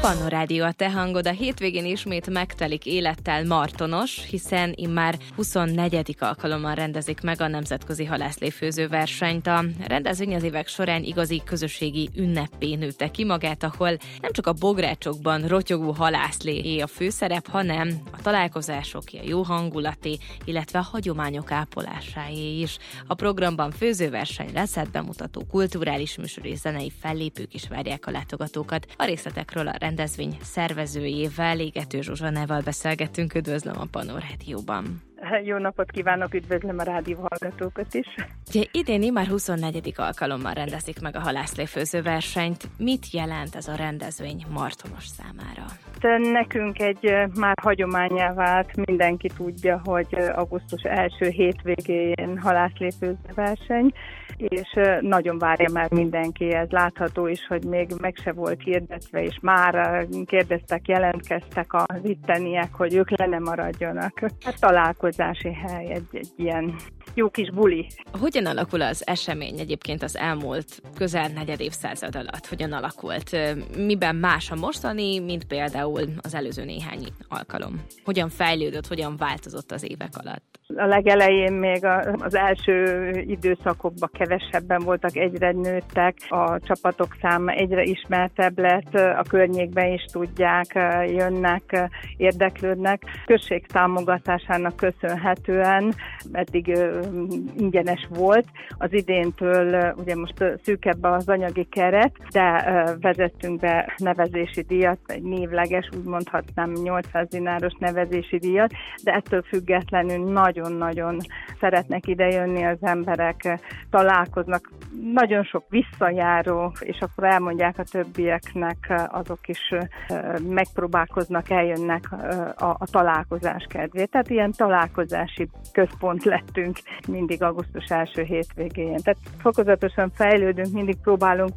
Pannon Rádió a te hangod. A hétvégén ismét megtelik élettel Martonos, hiszen immár 24. alkalommal rendezik meg a Nemzetközi Halászlé-főző versenyt. A rendezvény az évek során igazi közösségi ünneppé nőtte ki magát, ahol nem csak a bográcsokban rotyogó halászléé a főszerep, hanem a találkozásoké, a jó hangulaté, illetve a hagyományok ápolásáé is. A programban főzőverseny, receptbemutató, kulturális műsor és zenei fellépők is várják a látogatókat. A részletekről a rendezvény szervezőjével, Égető Zsuzsannával beszélgettünk. Üdvözlöm a Pannon Rádióban. Jó napot kívánok, üdvözlöm a rádió hallgatókat is. Ugye idén immár 24. alkalommal rendezik meg a halászlé-főző versenyt. Mit jelent ez a rendezvény Martonos számára? Nekünk egy már hagyománnyá vált, mindenki tudja, hogy augusztus első hétvégén halászlé-főző verseny, és nagyon várja már mindenki, ez látható is, hogy még meg se volt hirdetve, és már kérdeztek, jelentkeztek az itteniek, hogy ők le ne maradjanak. Hát találkozási hely, egy ilyen jó kis buli. Hogyan alakul az esemény egyébként az elmúlt közel negyed évszázad alatt? Hogyan alakult? Miben más a mostani, mint például az előző néhány alkalom? Hogyan fejlődött, hogyan változott az évek alatt? A legelején még az első időszakokban kevesebben voltak, egyre nőttek, a csapatok száma egyre ismertebb lett, a környékben is tudják, jönnek, érdeklődnek. Község támogatásának köszönhetően eddig ingyenes volt. Az idéntől ugye most szűkebb az anyagi keret, de vezettünk be nevezési díjat, egy névleges, úgy mondhatnám 800 dináros nevezési díjat, de ettől függetlenül nagyon-nagyon szeretnek idejönni az emberek, találkoznak, nagyon sok visszajáró, és akkor elmondják a többieknek, azok is megpróbálkoznak, eljönnek a találkozás kedvéért. Tehát ilyen találkozási központ lettünk mindig augusztus első hétvégén. Tehát fokozatosan fejlődünk, mindig próbálunk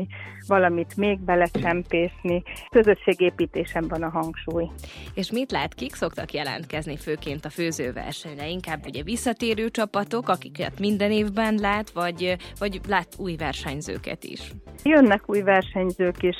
valamit még belecsempészni. Közösségépítésen van a hangsúly. És mit lát, kik szoktak jelentkezni főként a főzőversenyre? Inkább ugye visszatérő csapatok, akiket minden évben lát, vagy lát új versenyzőket is? Jönnek új versenyzők is,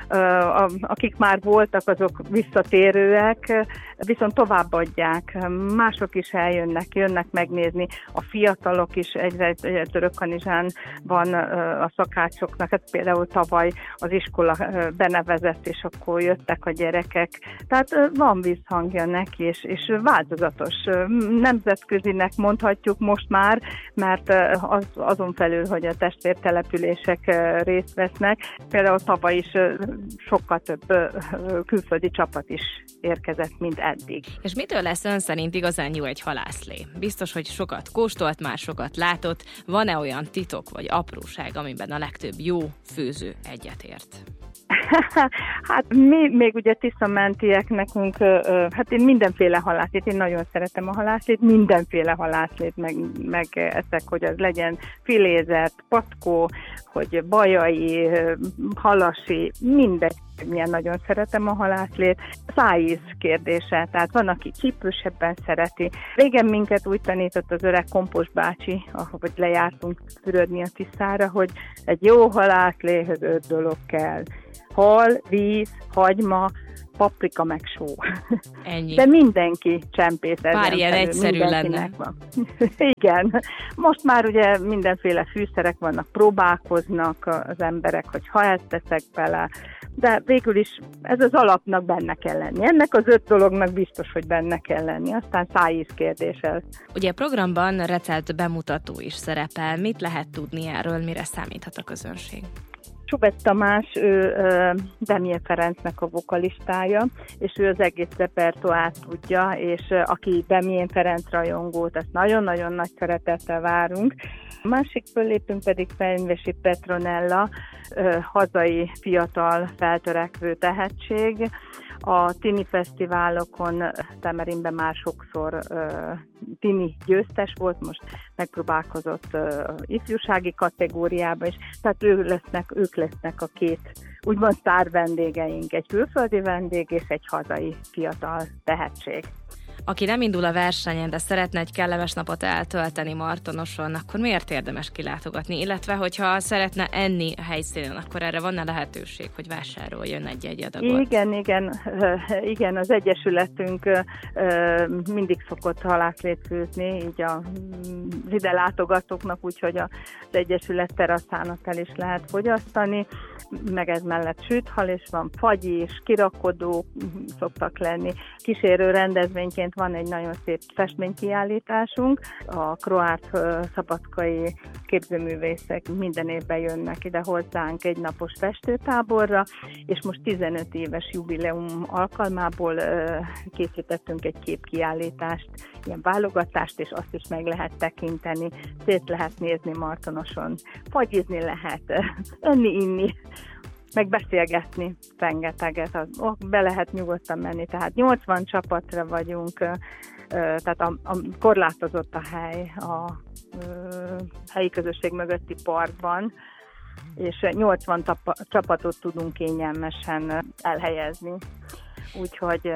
akik már voltak, azok visszatérőek, viszont továbbadják. Mások is jönnek megnézni, a fiatalok is egyre Törökkanizsán van a szakácsoknak, hát például tavaly az iskola benevezett, és akkor jöttek a gyerekek. Tehát van visszhangja neki, és változatos. Nemzetközinek mondhatjuk most már, mert azon felül, hogy a testvértelepülések részt vesznek, például tavaly is sokkal több külföldi csapat is érkezett, mint eddig. És mitől lesz ön szerint igazán jó egy halászlé? Biztos, hogy sokat kóstolt, már sokat látott. Van-e olyan titok vagy apróság, amiben a legtöbb jó főző egyetért? Hát mi még ugye tiszamentiek nekünk, hát én mindenféle halászlét, én nagyon szeretem a halászlét, mindenféle halászlét meg eszek, hogy az legyen filézett, patkó, hogy bajai, halasi, mindegy. Milyen nagyon szeretem a halászlét. Szájíz kérdése, tehát van, aki csípősebben szereti. Régen minket úgy tanított az öreg Kompos bácsi, ahogy lejártunk fürödni a Tiszára, hogy egy jó halászléhez 5 dolog kell. Hal, víz, hagyma, paprika meg só. Ennyi. De mindenki csempész ezen. Pár ilyen egyszerű lenne. Van. Igen. Most már ugye mindenféle fűszerek vannak, próbálkoznak az emberek, hogy ha ezt teszek bele, de végül is ez az alapnak benne kell lenni. Ennek az 5 dolognak biztos, hogy benne kell lenni. Aztán szájíz kérdéssel. Ugye a programban recept bemutató is szerepel. Mit lehet tudni erről, mire számíthat a közönség? Csubett Tamás, ő Demje Ferencnek a vokalistája, és ő az egész repertoárt tudja, és aki Demje Ferenc rajongót, ezt nagyon-nagyon nagy szeretettel várunk. A másik föllépünk pedig Fenyvesi Petronella, hazai fiatal feltörekvő tehetség. A tini fesztiválokon Temerinben már sokszor tini győztes volt, most megpróbálkozott ifjúsági kategóriába is, tehát ők lesznek a két úgymond sztár vendégeink, egy külföldi vendég és egy hazai fiatal tehetség. Aki nem indul a versenyen, de szeretne egy kellemes napot eltölteni Martonoson, akkor miért érdemes kilátogatni? Illetve, hogyha szeretne enni a helyszínen, akkor erre van-e lehetőség, hogy vásároljon egy adagot? Igen, az Egyesületünk mindig szokott halászlét főzni, így az ide látogatóknak, úgyhogy az Egyesület teraszán el is lehet fogyasztani, meg ez mellett süthal, és van fagyi és kirakodó szoktak lenni. Kísérő rendezvényként van egy nagyon szép festménykiállításunk. A kroát szabadkai képzőművészek minden évben jönnek ide hozzánk egy napos festőtáborra, és most 15 éves jubileum alkalmából készítettünk egy képkiállítást, ilyen válogatást, és azt is meg lehet tekinteni, szét lehet nézni Martonoson, fagyizni lehet, enni, inni, meg beszélgetni rengeteget, be lehet nyugodtan menni, tehát 80 csapatra vagyunk, tehát korlátozott a hely a helyi közösség mögötti parkban, és 80 csapatot tudunk kényelmesen elhelyezni, úgyhogy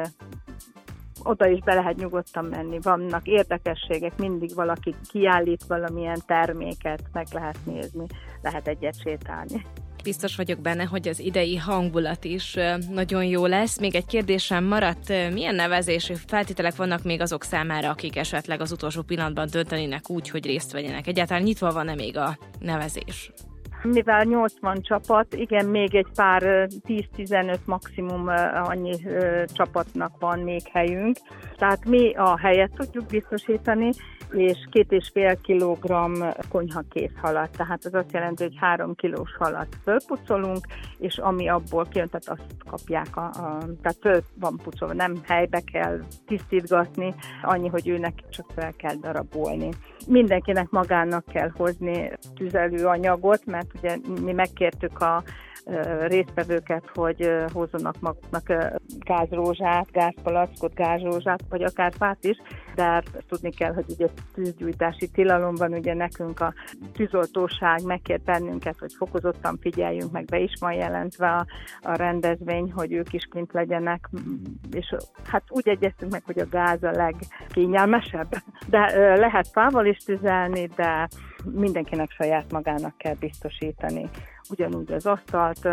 oda is be lehet nyugodtan menni, vannak érdekességek, mindig valaki kiállít valamilyen terméket, meg lehet nézni, lehet egyet sétálni. Biztos vagyok benne, hogy az idei hangulat is nagyon jó lesz. Még egy kérdésem maradt, milyen nevezési feltételek vannak még azok számára, akik esetleg az utolsó pillanatban döntenének úgy, hogy részt vegyenek? Egyáltalán nyitva van-e még a nevezés? Mivel 80 csapat, igen, még egy pár 10-15 maximum annyi csapatnak van még helyünk. Tehát mi a helyet tudjuk biztosítani, és 2,5 kilogramm konyhakész halat. Tehát az azt jelenti, hogy 3 kilós halat fölpucolunk, és ami abból kijön, tehát azt kapják, tehát föl van pucolva, nem helybe kell tisztítgatni, annyi, hogy őnek csak fel kell darabolni. Mindenkinek magának kell hozni tüzelőanyagot, mert ugye mi megkértük a résztvevőket, hogy hozzanak maguknak gázrózsát, gázpalackot, gázrózsát, vagy akár fát is, de tudni kell, hogy ugye tűzgyújtási tilalom van, ugye nekünk a tűzoltóság megkért bennünket, hogy fokozottan figyeljünk meg, be is van jelentve a rendezvény, hogy ők is kint legyenek, és hát úgy egyeztünk meg, hogy a gáz a legkényelmesebb, de lehet fával is tüzelni, de mindenkinek saját magának kell biztosítani. Ugyanúgy az asztalt,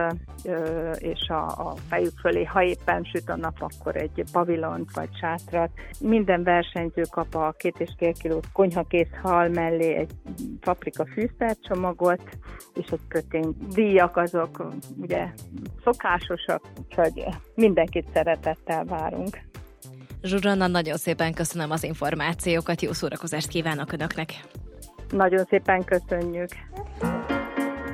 és a fejük fölé, ha éppen süt a nap, akkor egy pavilont vagy sátrat. Minden versenyző kap a 2,5 kilós konyhakész hal mellé egy paprika fűszercsomagot, és egy kötény. Díjak azok ugye szokásosak, úgyhogy mindenkit szeretettel várunk. Zsuzsanna, nagyon szépen köszönöm az információkat, jó szórakozást kívánok Önöknek! Nagyon szépen köszönjük!